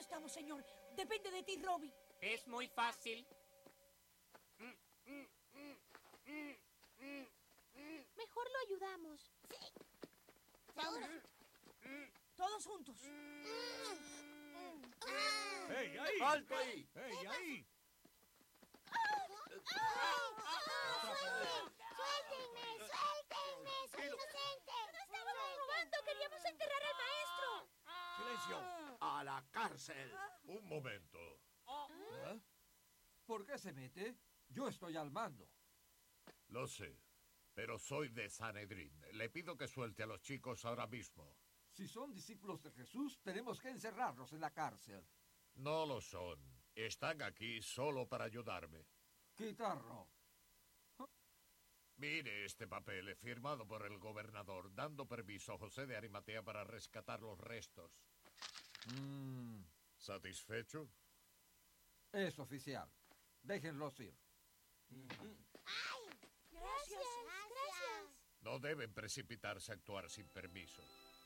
estamos, señor. Depende de ti, Robbie. Es muy fácil. Mejor lo ayudamos. Sí. ¿Seguro? Todos juntos. ¡Hey, ahí! ¡Alto ahí! ¡Hey, ahí! ¡Suéltenme! ¡Soy inocente! ¡No estábamos robando! ¡Queríamos enterrar al maestro! ¡Silencio! ¡A la cárcel! Un momento. ¿Eh? ¿Por qué se mete? Yo estoy al mando. Lo sé, pero soy de Sanedrín. Le pido que suelte a los chicos ahora mismo. Si son discípulos de Jesús, tenemos que encerrarlos en la cárcel. No lo son. Están aquí solo para ayudarme. Guitarro. Mire este papel firmado por el gobernador, dando permiso a José de Arimatea para rescatar los restos. ¿Satisfecho? Es oficial. Déjenlos ir. Gracias. Gracias. No deben precipitarse a actuar sin permiso.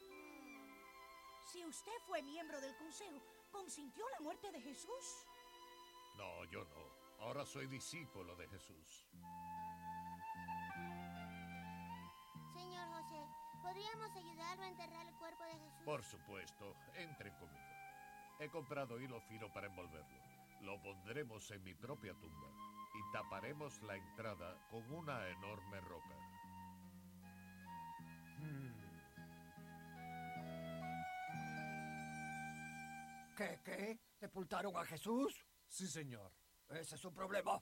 Si usted fue miembro del consejo, ¿consintió la muerte de Jesús? No, yo no. Ahora soy discípulo de Jesús. Señor José, ¿podríamos ayudarlo a enterrar el cuerpo de Jesús? Por supuesto, entren conmigo. He comprado hilo fino para envolverlo. Lo pondremos en mi propia tumba y taparemos la entrada con una enorme roca. ¿Qué? ¿Sepultaron a Jesús? Sí, señor. Ese es su problema.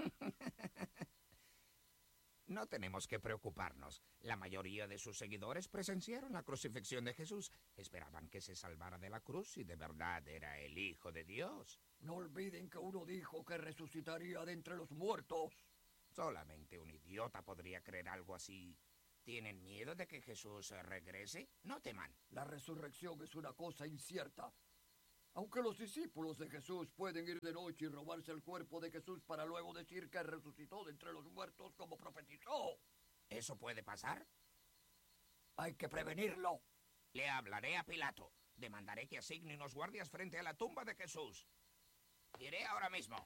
No tenemos que preocuparnos. La mayoría de sus seguidores presenciaron la crucifixión de Jesús. Esperaban que se salvara de la cruz y de verdad era el Hijo de Dios. No olviden que uno dijo que resucitaría de entre los muertos. Solamente un idiota podría creer algo así. ¿Tienen miedo de que Jesús regrese? No teman. La resurrección es una cosa incierta. Aunque los discípulos de Jesús pueden ir de noche y robarse el cuerpo de Jesús para luego decir que resucitó de entre los muertos como profetizó. ¿Eso puede pasar? Hay que prevenirlo. Le hablaré a Pilato. Demandaré que asigne unos guardias frente a la tumba de Jesús. Iré ahora mismo.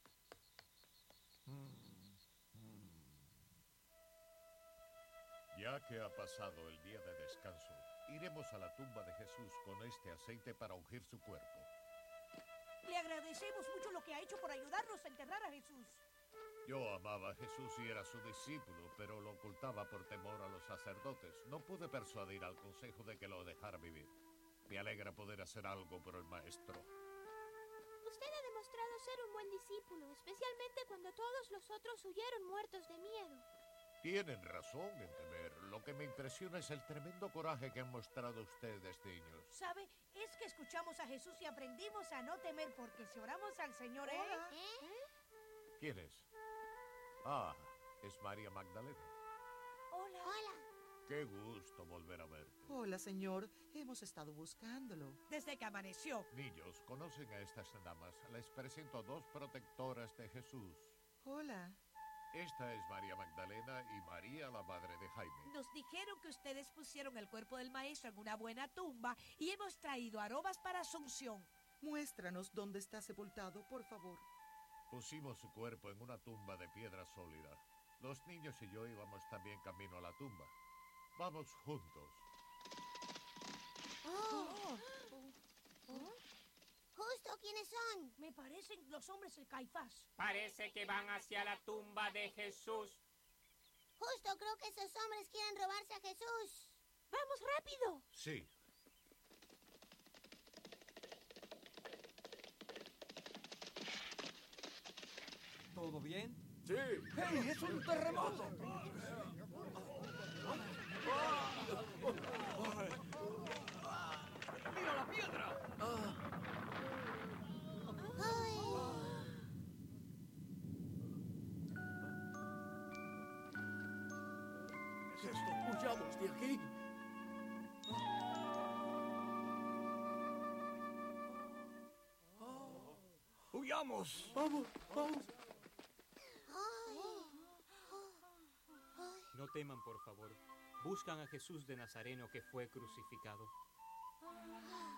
Ya que ha pasado el día de descanso, iremos a la tumba de Jesús con este aceite para ungir su cuerpo. Le agradecemos mucho lo que ha hecho por ayudarnos a enterrar a Jesús. Yo amaba a Jesús y era su discípulo, pero lo ocultaba por temor a los sacerdotes. No pude persuadir al consejo de que lo dejara vivir. Me alegra poder hacer algo por el maestro. Usted ha demostrado ser un buen discípulo, especialmente cuando todos los otros huyeron muertos de miedo. Tienen razón en temer. Lo que me impresiona es el tremendo coraje que han mostrado ustedes, niños. ¿Sabe? Es que escuchamos a Jesús y aprendimos a no temer porque si oramos al Señor, ¿Quién es? Ah, es María Magdalena. Hola. Qué gusto volver a verte. Hola, señor. Hemos estado buscándolo. Desde que amaneció. Niños, ¿conocen a estas damas? Les presento a dos protectoras de Jesús. Hola. Esta es María Magdalena y María, la madre de Jaime. Nos dijeron que ustedes pusieron el cuerpo del maestro en una buena tumba y hemos traído aromas para su unción. Muéstranos dónde está sepultado, por favor. Pusimos su cuerpo en una tumba de piedra sólida. Los niños y yo íbamos también camino a la tumba. Vamos juntos. Justo, ¿quiénes son? Me parecen los hombres del Caifás. Parece que van hacia la tumba de Jesús. Justo, creo que esos hombres quieren robarse a Jesús. ¡Vamos rápido! Sí. ¿Todo bien? Sí. ¡Hey, es un terremoto! ¡Mira la piedra! Ay. ¿Qué es esto? ¡Huyamos de aquí! ¡Huyamos! ¡Vamos! No teman, por favor. Buscan a Jesús de Nazareno que fue crucificado.